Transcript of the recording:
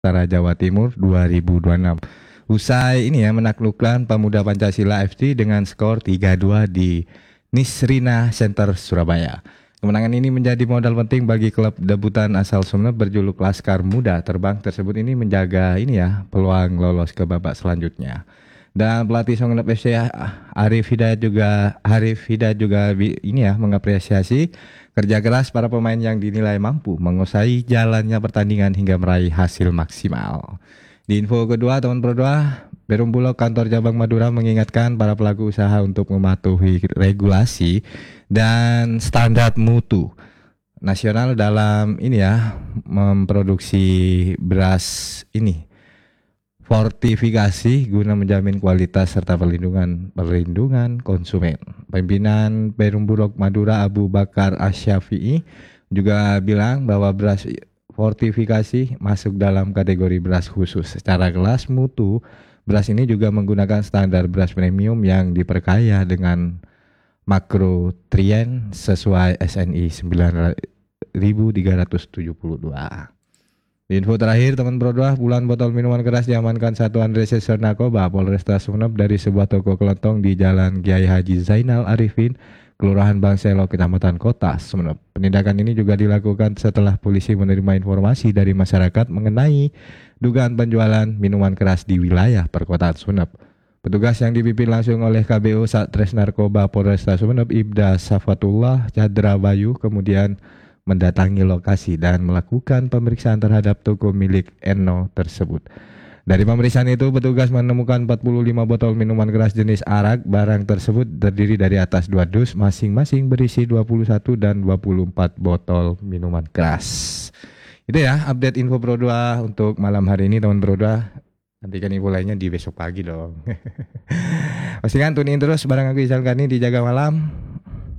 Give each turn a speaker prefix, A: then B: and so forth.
A: Utara Jawa Timur 2026. Usai ini ya menaklukkan Pemuda Pancasila FC dengan skor 3-2 di Nisrina Center Surabaya. Kemenangan ini menjadi modal penting bagi klub debutan asal Sumeneb berjuluk Laskar Muda Terbang tersebut ini menjaga ini ya peluang lolos ke babak selanjutnya. Dan pelatih Sumeneb FC Arif Hidayat juga ini ya mengapresiasi kerja keras para pemain yang dinilai mampu menguasai jalannya pertandingan hingga meraih hasil maksimal. Di info kedua, teman berdua, Perum Bulog Kantor Cabang Madura mengingatkan para pelaku usaha untuk mematuhi regulasi dan standar mutu nasional dalam ini ya memproduksi beras ini fortifikasi guna menjamin kualitas serta perlindungan konsumen. Pimpinan Perum Bulog Madura Abu Bakar Asyafi'i juga bilang bahwa beras fortifikasi masuk dalam kategori beras khusus. Secara kelas mutu, beras ini juga menggunakan standar beras premium yang diperkaya dengan makronutrien sesuai SNI 9372. Di info terakhir, teman berdua, puluhan botol minuman keras diamankan Satuan Reserse Narkoba Polresta Sumeneb dari sebuah toko kelontong di Jalan Kiai Haji Zainal Arifin, Kelurahan Bangselo, Kecamatan Kota, Sumeneb. Penindakan ini juga dilakukan setelah polisi menerima informasi dari masyarakat mengenai dugaan penjualan minuman keras di wilayah perkotaan Sumeneb. Petugas yang dipimpin langsung oleh KBO Satres Narkoba Polresta Sumeneb Ibda Safatullah Chandra Bayu kemudian mendatangi lokasi dan melakukan pemeriksaan terhadap toko milik Eno tersebut. Dari pemeriksaan itu, petugas menemukan 45 botol minuman keras jenis arak. Barang tersebut terdiri dari atas 2 dus, masing-masing berisi 21 dan 24 botol minuman keras. Itu ya, update info Pro 2 untuk malam hari ini, teman Pro 2. Nantikan info lainnya di besok pagi dong. Pastikan tune in terus bareng aku Isal Karni di Jaga Malam.